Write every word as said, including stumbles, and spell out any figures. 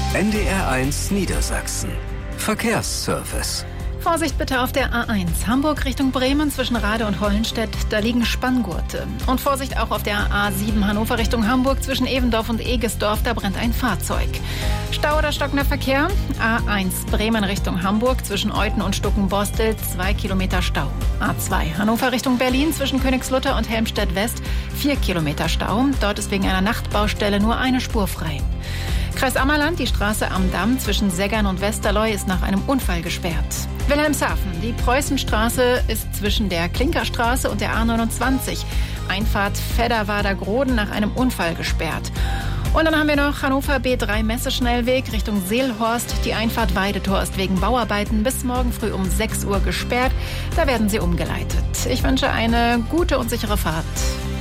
N D R eins Niedersachsen. Verkehrsservice. Vorsicht bitte auf der A eins. Hamburg Richtung Bremen zwischen Rade und Hollenstedt. Da liegen Spanngurte. Und Vorsicht auch auf der A sieben Hannover Richtung Hamburg zwischen Evendorf und Egesdorf. Da brennt ein Fahrzeug. Stau oder stockender Verkehr? A eins Bremen Richtung Hamburg zwischen Euten und Stuckenborstel. Zwei Kilometer Stau. A zwei Hannover Richtung Berlin zwischen Königslutter und Helmstedt West. Vier Kilometer Stau. Dort ist wegen einer Nachtbaustelle nur eine Spur frei. Kreis Ammerland, die Straße am Damm zwischen Seggern und Westerloy ist nach einem Unfall gesperrt. Wilhelmshaven, die Preußenstraße ist zwischen der Klinkerstraße und der A neunundzwanzig. Einfahrt Fedderwader-Groden nach einem Unfall gesperrt. Und dann haben wir noch Hannover B drei Messeschnellweg Richtung Seelhorst. Die Einfahrt Weidetor ist wegen Bauarbeiten bis morgen früh um sechs Uhr gesperrt. Da werden sie umgeleitet. Ich wünsche eine gute und sichere Fahrt.